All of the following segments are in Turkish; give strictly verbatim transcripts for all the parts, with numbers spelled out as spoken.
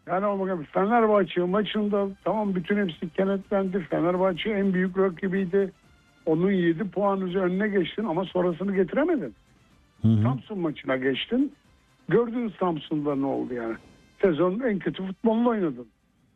Yani o bakın Fenerbahçe maçında tamam bütün hepsi kenetlendi. Fenerbahçe en büyük rakibiydi. Onun yedi puan önüne geçtin ama sonrasını getiremedin. Hı hı. Samsun maçına geçtin. Gördün Samsun'da ne oldu yani. Sezonun en kötü futbolunu oynadın.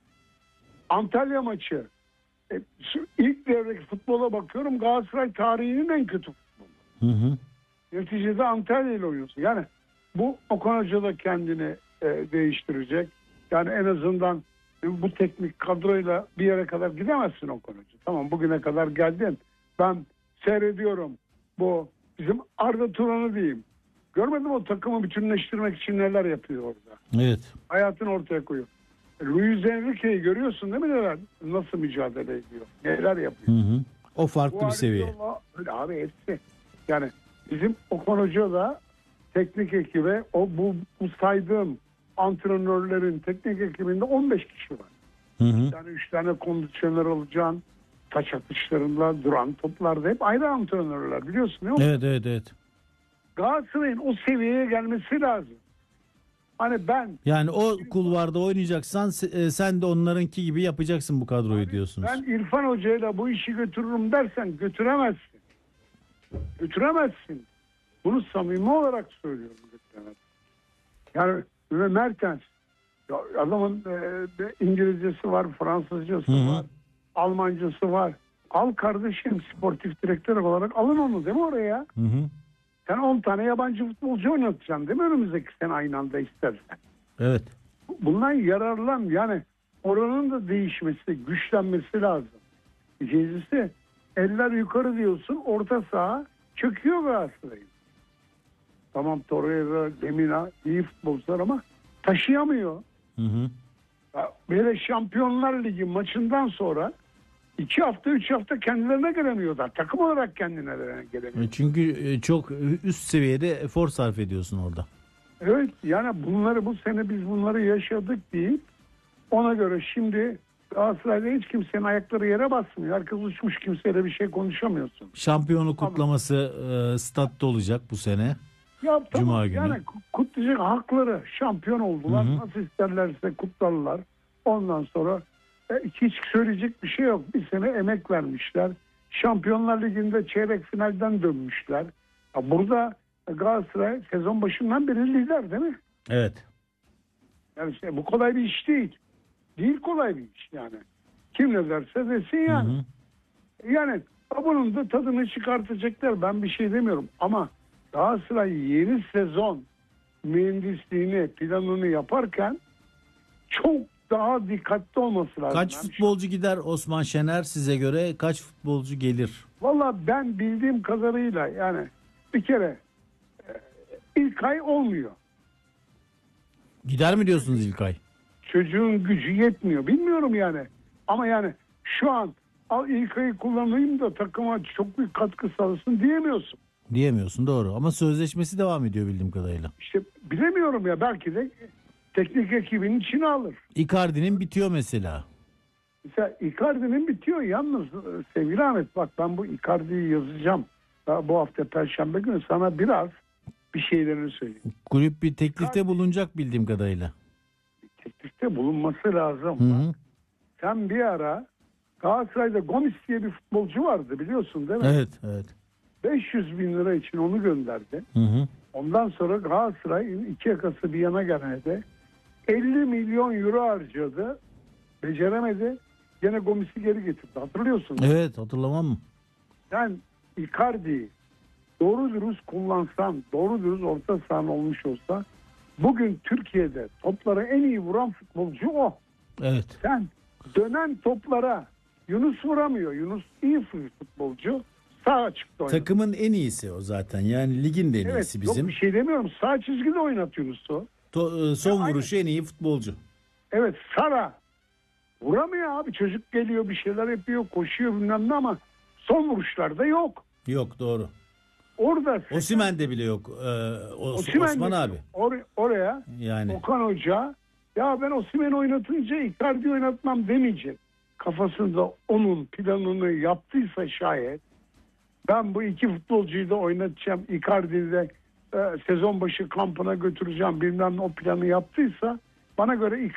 Antalya maçı. E, ilk devredeki futbola bakıyorum, Galatasaray tarihinin en kötü futbolu. Hı hı. Neticede Antalya ile oynuyorsun. Yani bu Okan Hoca da kendini e, değiştirecek. Yani en azından e, bu teknik kadroyla bir yere kadar gidemezsin Okan Hoca. Tamam, bugüne kadar geldin. Ben seyrediyorum bu bizim Arda Turan'ı diyeyim. Görmedim o takımı bütünleştirmek için neler yapıyor orada. Evet. Hayatını ortaya koyuyor. Luis Enrique'yi görüyorsun değil mi neler? Nasıl mücadele ediyor? Neler yapıyor? Hı hı. O farklı Bu bir seviye. Guardiola, öyle abi hepsi. Yani bizim Okan Hoca da teknik ekibe o bu, bu saydığım antrenörlerin teknik ekibinde on beş kişi var. Hı hı. Bir tane üç tane kondisyoner alacaksın. Taç atışlarında duran toplarda hep ayrı antrenörler, biliyorsun değil mi? Evet evet evet. Galatasaray'ın o seviyeye gelmesi lazım. Hani ben Yani o kulvarda oynayacaksan e, sen de onlarınki gibi yapacaksın bu kadroyu diyorsunuz. ben İrfan Hoca'yla bu işi götürürüm dersen götüremezsin. Götüremezsin. Bunu samimi olarak söylüyorum. Götüremezsin. Yani ve Mertens ya adamın e, İngilizcesi var, Fransızcası Hı hı. var, Almancası var. Al kardeşim, sportif direktör olarak alın onu değil mi oraya? Hı hı. Sen on tane yabancı futbolcu oynatacaksın değil mi önümüzdeki sene aynı anda istersen? Evet. Bundan yararlan, yani oranın da değişmesi, güçlenmesi lazım. İkincisi eller yukarı diyorsun, orta saha çöküyor Galatasaray'ın. Tamam, Torreira, Lemina iyi futbolcular ama taşıyamıyor. Hı hı. Ya böyle Şampiyonlar Ligi maçından sonra iki hafta üç hafta kendilerine gelemiyorlar. Takım olarak kendilerine gelemiyor. Çünkü e, çok üst seviyede efor sarf ediyorsun orada. Evet, yani bunları bu sene biz bunları yaşadık deyip ona göre şimdi Galatasaray'da hiç kimsenin ayakları yere basmıyor. Herkes uçmuş, kimseyle bir şey konuşamıyorsun. Şampiyonluk kutlaması e, statta olacak bu sene. Ya tamam, Cuma günü. yani kutlayacak hakları, şampiyon oldular. Hı hı. Nasıl isterlerse kutlarlar. Ondan sonra e, hiç söyleyecek bir şey yok. Bir sene emek vermişler. Şampiyonlar Ligi'nde çeyrek finalden dönmüşler. Ya burada Galatasaray sezon başından beri lider değil mi? Evet. Yani işte bu kolay bir iş değil. Değil kolay bir iş yani. Kim ne derse desin yani. Hı hı. Yani bunun da tadını çıkartacaklar. Ben bir şey demiyorum ama Galatasaray yeni sezon mühendisliğini, planını yaparken çok daha dikkatli olması lazım. Kaç futbolcu gider Osman Şener size göre? Kaç futbolcu gelir? Valla ben bildiğim kadarıyla yani bir kere e, ilk ay olmuyor. Gider mi diyorsunuz İlkay? Çocuğun gücü yetmiyor. Bilmiyorum yani. Ama yani şu an al ilk ayı kullanayım da takıma çok büyük katkı sağlasın diyemiyorsun. Diyemiyorsun, doğru. Ama sözleşmesi devam ediyor bildiğim kadarıyla. İşte bilemiyorum ya, belki de teknik ekibinin içine alır. Icardi'nin bitiyor mesela. Mesela Icardi'nin bitiyor. Yalnız e, sevgili Ahmet, bak ben bu Icardi'yi yazacağım. Daha bu hafta Perşembe günü sana biraz bir şeylerini söyleyeyim. Kulüp bir teklifte Icardi- bulunacak bildiğim kadarıyla. Teklifte bulunması lazım. Hı hı. Sen bir ara Galatasaray'da Gomis diye bir futbolcu vardı, biliyorsun değil mi? Evet, evet. beş yüz bin lira için onu gönderdi. Hı hı. Ondan sonra Galatasaray'ın iki yakası bir yana gelmedi. elli milyon euro harcadı. Beceremedi. Gene Gomis'i geri getirdi. Hatırlıyorsun. Evet, hatırlamam mı? Sen Icardi'yi doğru dürüst kullansan, doğru dürüst orta sahan olmuş olsa bugün Türkiye'de topları en iyi vuran futbolcu o. Evet. Sen dönen toplara Yunus vuramıyor. Yunus iyi futbolcu. Sağ açıkta oynuyor. Takımın en iyisi o zaten. Yani ligin de en Evet, iyisi bizim. yok bir şey demiyorum. Sağ çizgide oynat Yunus'u. To- e, son Ya, vuruşu en iyi futbolcu. Evet, Sara vuramıyor abi. Çocuk geliyor, bir şeyler yapıyor, koşuyor bilmem ne ama son vuruşlarda yok. Yok, doğru. Orada Osimhen'de bile yok. Ee, Os- Osimhen Osman de- abi. or- oraya Yani Okan Hoca ya ben Osimhen'i oynatınca Icardi oynatmam demeyecek. Kafasında onun planını yaptıysa şayet ben bu iki futbolcuyu da oynatacağım, Icardi'yi de e, sezon başı kampına götüreceğim bilmem ne, o planı yaptıysa bana göre